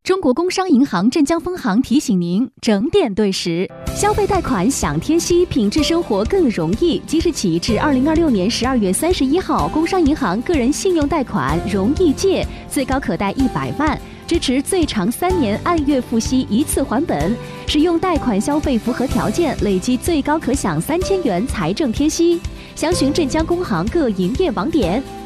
中国工商银行镇江分行提醒您整点对时，消费贷款享贴息，品质生活更容易。即日起至2026年12月31号，工商银行个人信用贷款容易借，最高可贷100万，支持最长3年按月付息一次还本。使用贷款消费符合条件，累计最高可享3000元财政贴息。详询镇江工行各营业网点。